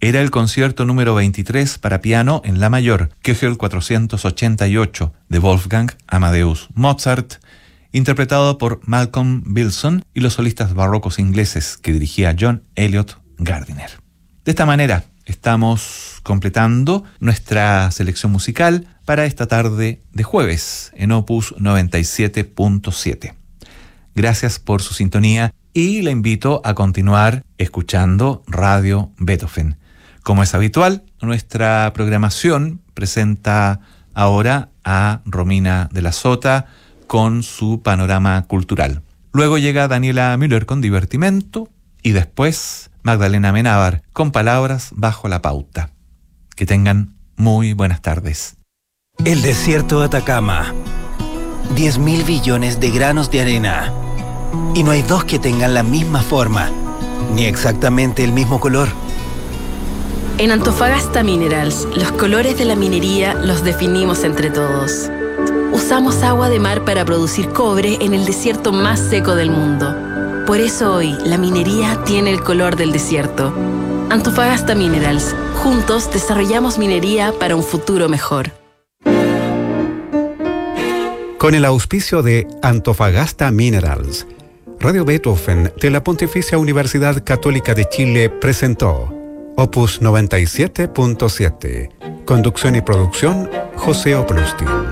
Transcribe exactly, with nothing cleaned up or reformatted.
era el concierto número veintitrés para piano en la mayor, Köchel cuatrocientos ochenta y ocho, de Wolfgang Amadeus Mozart, interpretado por Malcolm Wilson y los solistas barrocos ingleses que dirigía John Elliott Gardiner. De esta manera, estamos completando nuestra selección musical para esta tarde de jueves en Opus noventa y siete punto siete. Gracias por su sintonía y le invito a continuar escuchando Radio Beethoven. Como es habitual, nuestra programación presenta ahora a Romina de la Sota con su panorama cultural. Luego llega Daniela Müller con Divertimento y después Magdalena Amenábar con Palabras bajo la pauta. Que tengan muy buenas tardes. El desierto de Atacama. diez mil billones de granos de arena. Y no hay dos que tengan la misma forma, ni exactamente el mismo color. En Antofagasta Minerals, los colores de la minería los definimos entre todos. Usamos agua de mar para producir cobre en el desierto más seco del mundo. Por eso hoy, la minería tiene el color del desierto. Antofagasta Minerals. Juntos desarrollamos minería para un futuro mejor. Con el auspicio de Antofagasta Minerals, Radio Beethoven de la Pontificia Universidad Católica de Chile presentó Opus noventa y siete punto siete. Conducción y producción, José Oplustin.